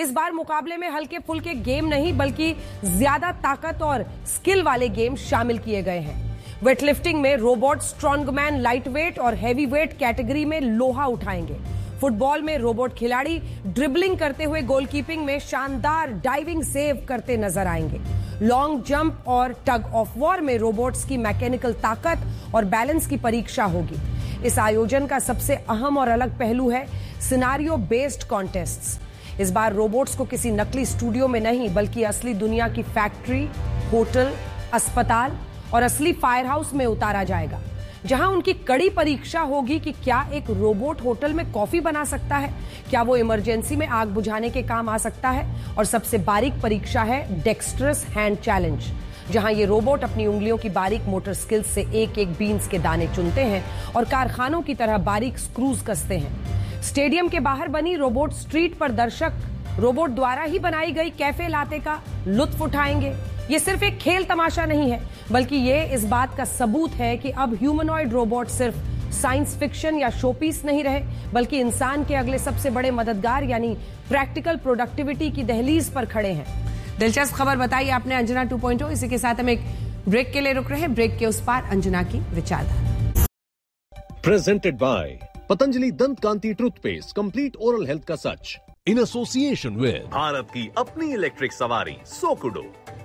इस बार मुकाबले में हल्के फुल्के गेम नहीं बल्कि ज्यादा ताकत और स्किल वाले गेम शामिल किए गए हैं। वेटलिफ्टिंग में रोबोट स्ट्रॉन्गमैन लाइट वेट और हैवी वेट कैटेगरी में लोहा उठाएंगे। फुटबॉल में रोबोट खिलाड़ी ड्रिबलिंग करते हुए गोलकीपिंग में शानदार डाइविंग सेव करते नजर आएंगे। लॉन्ग जंप और टग ऑफ वॉर में रोबोट्स की मैकेनिकल ताकत और बैलेंस की परीक्षा होगी। इस आयोजन का सबसे अहम और अलग पहलू है सिनारियो बेस्ड कॉन्टेस्ट्स। इस बार रोबोट्स को किसी नकली स्टूडियो में नहीं बल्कि असली दुनिया की फैक्ट्री, होटल, अस्पताल और असली फायर हाउस में उतारा जाएगा, जहां उनकी कड़ी परीक्षा होगी कि क्या एक रोबोट होटल में कॉफी बना सकता है, क्या वो इमरजेंसी में आग बुझाने के काम आ सकता है। और सबसे बारीक परीक्षा है डेक्स्ट्रस हैंड चैलेंज, जहां ये रोबोट अपनी उंगलियों की बारीक मोटर स्किल्स से एक एक बीन्स के दाने चुनते हैं और कारखानों की तरह बारीक स्क्रूज कसते हैं। स्टेडियम के बाहर बनी रोबोट स्ट्रीट पर दर्शक रोबोट द्वारा ही बनाई गई कैफे लाते का लुत्फ उठाएंगे। ये सिर्फ एक खेल तमाशा नहीं है बल्कि ये इस बात का सबूत है कि अब ह्यूमनॉइड रोबोट सिर्फ साइंस फिक्शन या शोपीस नहीं रहे बल्कि इंसान के अगले सबसे बड़े मददगार यानी प्रैक्टिकल प्रोडक्टिविटी की दहलीज पर खड़े हैं। दिलचस्प खबर बताई आपने अंजना 2.0। इसी के साथ हम एक ब्रेक के लिए रुक रहे हैं। ब्रेक के उस पार अंजना की विचारधारा। प्रेजेंटेड बाय पतंजलि दंत कांति टूथपेस्ट, कंप्लीट ओरल हेल्थ का सच, इन एसोसिएशन विद भारत की अपनी इलेक्ट्रिक सवारी सोकुडो।